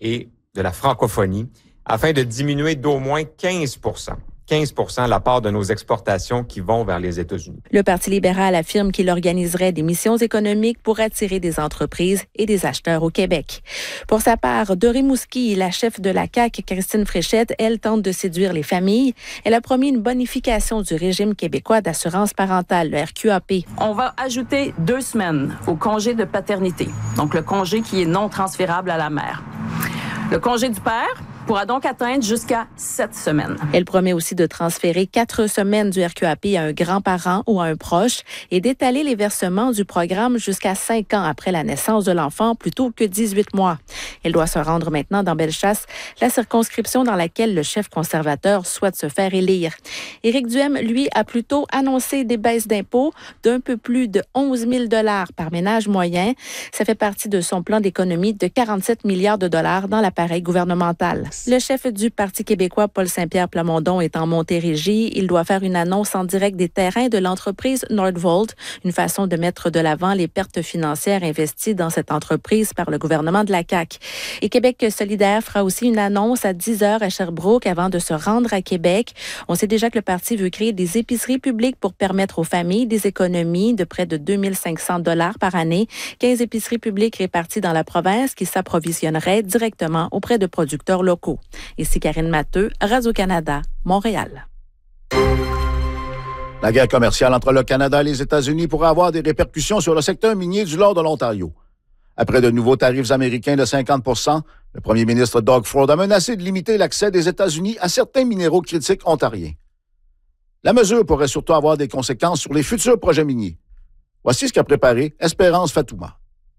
et de la francophonie afin de diminuer d'au moins 15 la part de nos exportations qui vont vers les États-Unis. Le Parti libéral affirme qu'il organiserait des missions économiques pour attirer des entreprises et des acheteurs au Québec. Pour sa part, de Rimouski, la chef de la CAQ, Christine Fréchette, elle tente de séduire les familles. Elle a promis une bonification du régime québécois d'assurance parentale, le RQAP. On va ajouter 2 semaines au congé de paternité, donc le congé qui est non transférable à la mère. Le congé du père pourra donc atteindre jusqu'à 7 semaines. Elle promet aussi de transférer 4 semaines du RQAP à un grand-parent ou à un proche et d'étaler les versements du programme jusqu'à 5 ans après la naissance de l'enfant plutôt que 18 mois. Elle doit se rendre maintenant dans Bellechasse, la circonscription dans laquelle le chef conservateur souhaite se faire élire. Éric Duhem, lui, a plutôt annoncé des baisses d'impôts d'un peu plus de 11 000 $ par ménage moyen. Ça fait partie de son plan d'économie de 47 milliards de dollars dans l'appareil gouvernemental. Le chef du Parti québécois, Paul Saint-Pierre Plamondon, est en Montérégie. Il doit faire une annonce en direct des terrains de l'entreprise Nordvolt, une façon de mettre de l'avant les pertes financières investies dans cette entreprise par le gouvernement de la CAQ. Et Québec solidaire fera aussi une annonce à 10 h à Sherbrooke avant de se rendre à Québec. On sait déjà que le parti veut créer des épiceries publiques pour permettre aux familles des économies de près de 2 500 $ par année. 15 épiceries publiques réparties dans la province qui s'approvisionneraient directement auprès de producteurs locaux. Ici Karine Matteux, Radio-Canada, Montréal. La guerre commerciale entre le Canada et les États-Unis pourrait avoir des répercussions sur le secteur minier du nord de l'Ontario. Après de nouveaux tarifs américains de 50 %, le premier ministre Doug Ford a menacé de limiter l'accès des États-Unis à certains minéraux critiques ontariens. La mesure pourrait surtout avoir des conséquences sur les futurs projets miniers. Voici ce qu'a préparé Espérance Fatouma.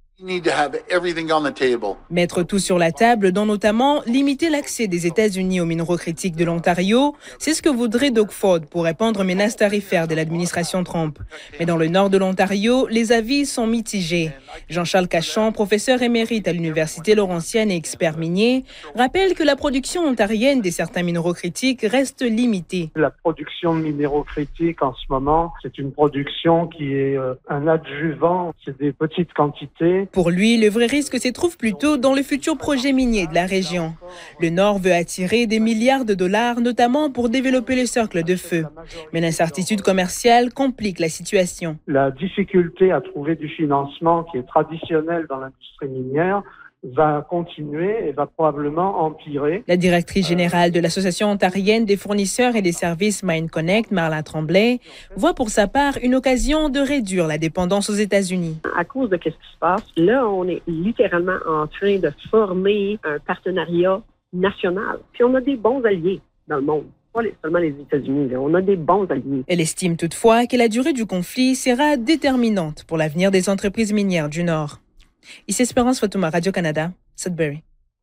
Mettre tout sur la table, dont notamment limiter l'accès des États-Unis aux minéraux critiques de l'Ontario, c'est ce que voudrait Doug Ford pour répondre aux menaces tarifaires de l'administration Trump. Mais dans le nord de l'Ontario, les avis sont mitigés. Jean-Charles Cachon, professeur émérite à l'Université Laurentienne et expert minier, rappelle que la production ontarienne de certains minéraux critiques reste limitée. La production de minéraux critiques en ce moment, c'est une production qui est un adjuvant, c'est des petites quantités. Pour lui, le vrai risque se trouve plutôt dans le futur projet minier de la région. Le Nord veut attirer des milliards de dollars, notamment pour développer le cercle de feu. Mais l'incertitude commerciale complique la situation. La difficulté à trouver du financement qui est traditionnel dans l'industrie minière va continuer et va probablement empirer. La directrice générale de l'Association ontarienne des fournisseurs et des services Mine Connect, Marla Tremblay, voit pour sa part une occasion de réduire la dépendance aux États-Unis. À cause de ce qui se passe, là, on est littéralement en train de former un partenariat national. Puis on a des bons alliés dans le monde. Pas seulement les États-Unis, on a des bons alliés. Elle estime toutefois que la durée du conflit sera déterminante pour l'avenir des entreprises minières du Nord. Ici Espérance Fatouma, Radio-Canada, Sudbury.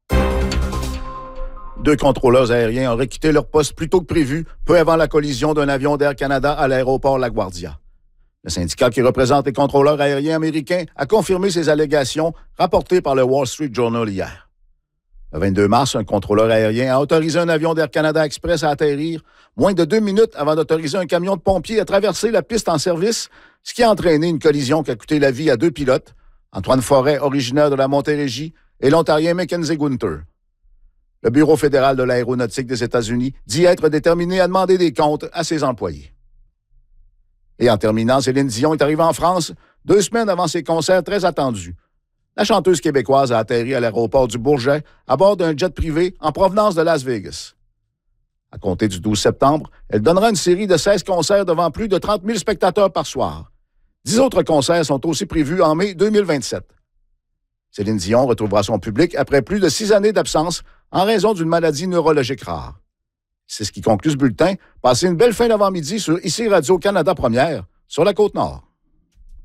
2 contrôleurs aériens auraient quitté leur poste plus tôt que prévu, peu avant la collision d'un avion d'Air Canada à l'aéroport LaGuardia. Le syndicat qui représente les contrôleurs aériens américains a confirmé ces allégations rapportées par le Wall Street Journal hier. Le 22 mars, un contrôleur aérien a autorisé un avion d'Air Canada Express à atterrir moins de 2 minutes avant d'autoriser un camion de pompiers à traverser la piste en service, ce qui a entraîné une collision qui a coûté la vie à 2 pilotes, Antoine Forêt, originaire de la Montérégie, et l'Ontarien Mackenzie Gunter. Le Bureau fédéral de l'aéronautique des États-Unis dit être déterminé à demander des comptes à ses employés. Et en terminant, Céline Dion est arrivée en France 2 semaines avant ses concerts très attendus. La chanteuse québécoise a atterri à l'aéroport du Bourget à bord d'un jet privé en provenance de Las Vegas. À compter du 12 septembre, elle donnera une série de 16 concerts devant plus de 30 000 spectateurs par soir. 10 autres concerts sont aussi prévus en mai 2027. Céline Dion retrouvera son public après plus de 6 années d'absence en raison d'une maladie neurologique rare. C'est ce qui conclut ce bulletin. Passez une belle fin d'avant-midi sur ICI Radio-Canada Première, sur la Côte-Nord.